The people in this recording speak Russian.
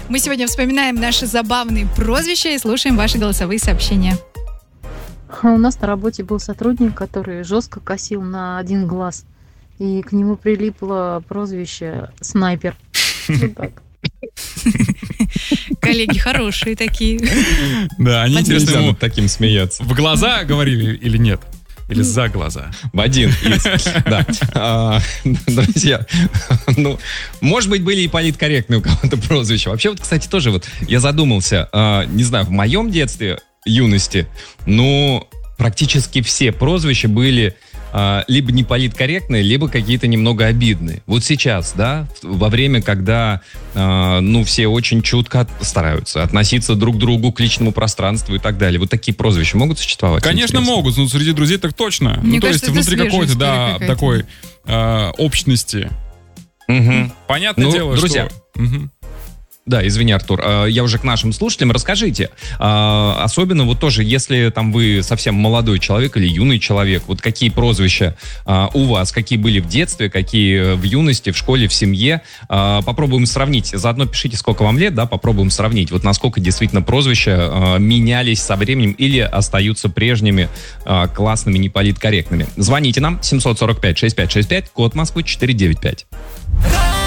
Мы сегодня вспоминаем наши забавные прозвища и слушаем ваши голосовые сообщения. У нас на работе был сотрудник, который жестко косил на один глаз. И к нему прилипло прозвище «Снайпер». Вот так. Коллеги хорошие такие. Да, они, интересно, ему таким смеяться. в глаза говорили или нет? Или за глаза? В один из. Да. Друзья, может быть, были и политкорректные у кого-то прозвища. Вообще, вот, кстати, тоже вот я задумался, не знаю, в моем детстве, юности, практически все прозвища были либо не политкорректные, либо какие-то немного обидные. Вот сейчас, да, во время, когда, все очень чутко стараются относиться друг к другу, к личному пространству и так далее. Вот такие прозвища могут существовать? Конечно, могут, но среди друзей так точно. Мне то есть кажется, внутри это какой-то, свежая история такой общности. Угу. Понятное дело, друзья, что... Угу. Да, извини, Артур, я уже к нашим слушателям. Расскажите, особенно вот тоже, если там вы совсем молодой человек или юный человек, вот какие прозвища у вас, какие были в детстве, какие в юности, в школе, в семье. Попробуем сравнить. Заодно пишите, сколько вам лет, да, попробуем сравнить. Вот насколько действительно прозвища менялись со временем или остаются прежними, классными, неполиткорректными. Звоните нам 745-6565, код Москвы 495.